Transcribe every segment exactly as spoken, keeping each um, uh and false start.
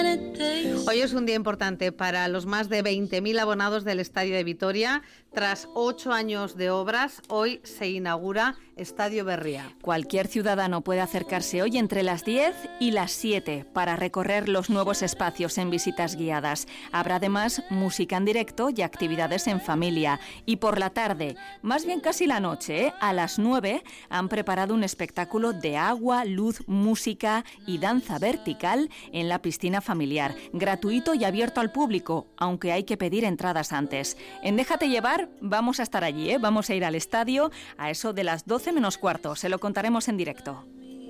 Hoy es un día importante para los más de veinte mil abonados del Estadio de Vitoria. Tras ocho años de obras, hoy se inaugura Estadio Berria. Cualquier ciudadano puede acercarse hoy entre las diez y las siete para recorrer los nuevos espacios en visitas guiadas. Habrá además música en directo y actividades en familia. Y por la tarde, más bien casi la noche, ¿eh? a las nueve, han preparado un espectáculo de agua, luz, música y danza vertical en la piscina familiar. Gratuito y abierto al público, aunque hay que pedir entradas antes. En Déjate Llevar vamos a estar allí, ¿eh? Vamos a ir al estadio a eso de las doce menos cuarto. Se lo contaremos en directo.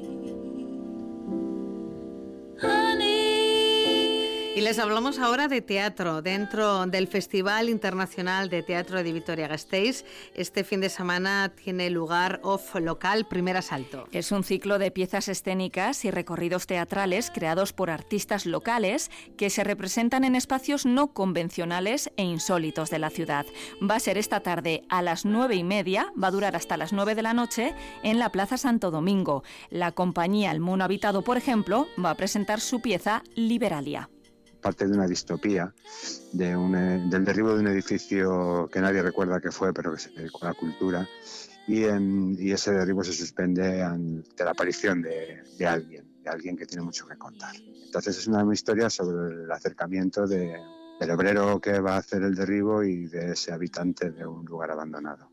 Y les hablamos ahora de teatro, dentro del Festival Internacional de Teatro de Vitoria-Gasteiz. Este fin de semana tiene lugar Off Local Primer Asalto. Es un ciclo de piezas escénicas y recorridos teatrales creados por artistas locales que se representan en espacios no convencionales e insólitos de la ciudad. Va a ser esta tarde a las nueve y media, va a durar hasta las nueve de la noche en la Plaza Santo Domingo. La compañía El Mono Habitado, por ejemplo, va a presentar su pieza Liberalia. Parte de una distopía, de un, del derribo de un edificio que nadie recuerda que fue, pero que se dedicó a la cultura, y, en, y ese derribo se suspende ante la aparición de, de alguien, de alguien que tiene mucho que contar. Entonces es una historia sobre el acercamiento de, del obrero que va a hacer el derribo y de ese habitante de un lugar abandonado.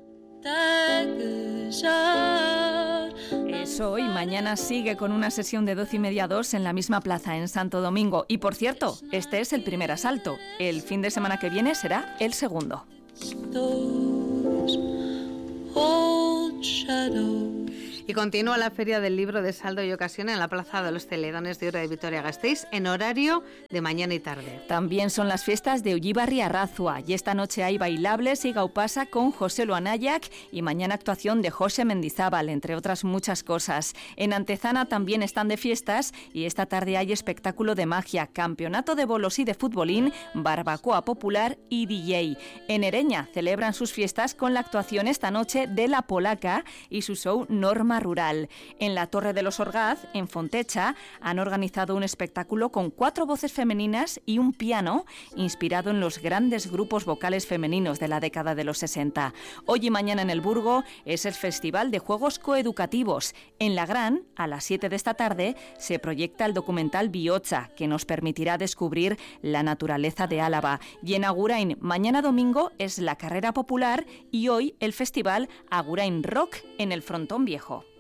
Eso, y mañana sigue con una sesión de doce y media a dos en la misma plaza en Santo Domingo. Y por cierto, este es el primer asalto. El fin de semana que viene será el segundo. Y continúa la Feria del Libro de Saldo y Ocasión en la Plaza de los Celedones de Oro de Vitoria-Gasteiz en horario de mañana y tarde. También son las fiestas de Ullibarri Arrazua y esta noche hay bailables y gaupasa con José Luanayac y mañana actuación de José Mendizábal, entre otras muchas cosas. En Antezana también están de fiestas y esta tarde hay espectáculo de magia, campeonato de bolos y de futbolín, barbacoa popular y D J. En Ereña celebran sus fiestas con la actuación esta noche de La Polaca y su show Norma Rural. En la Torre de los Orgaz, en Fontecha, han organizado un espectáculo con cuatro voces femeninas y un piano inspirado en los grandes grupos vocales femeninos de la década de los sesenta. Hoy y mañana en el Burgo es el Festival de Juegos Coeducativos. En La Gran, a las siete de esta tarde, se proyecta el documental Biocha, que nos permitirá descubrir la naturaleza de Álava. Y en Agurain, mañana domingo, es la carrera popular y hoy el festival Agurain Rock en el Frontón Viejo.